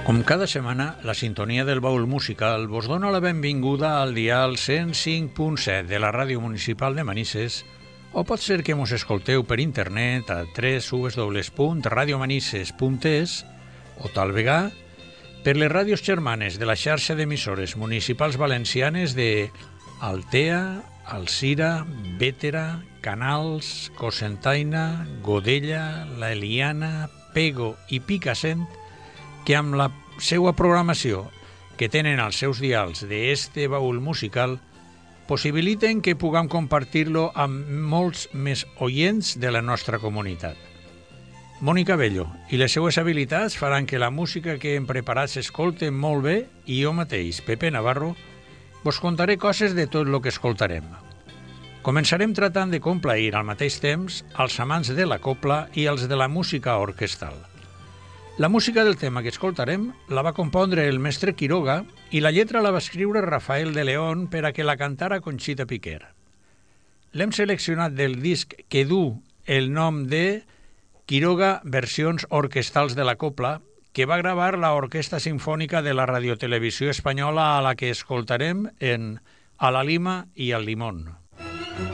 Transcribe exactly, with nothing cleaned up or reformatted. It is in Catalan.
Com cada setmana, la sintonia del baúl musical vos dona la benvinguda al dial cent cinc punt set de la Ràdio Municipal de Manises, o pot ser que mos escolteu per internet a w w w punt radio manises punt es o tal vegada per les ràdios germanes de la xarxa d'emissores municipals valencianes de Altea, Alzira, Bétera, Canals, Cocentaina, Godella, La Eliana, Pego i Picassent, que amb la seva programació que tenen als seus dials d'este baúl musical possibiliten que puguem compartir-lo amb molts més oients de la nostra comunitat. Mònica Bello i les seues habilitats faran que la música que hem preparat s'escolte molt bé i jo mateix, Pepe Navarro, vos contaré coses de tot el que escoltarem. Començarem tratant de complair al mateix temps als amants de la copla i els de la música orquestal. La música del tema que escoltarem la va compondre el mestre Quiroga i la lletra la va escriure Rafael de León per a que la cantara Conxita Piquer. L'hem seleccionat del disc que du el nom de Quiroga Versions Orquestals de la Copla, que va gravar la Orquestra Simfònica de la Radiotelevisió Espanyola, a la que escoltarem en A la Lima i al Limón.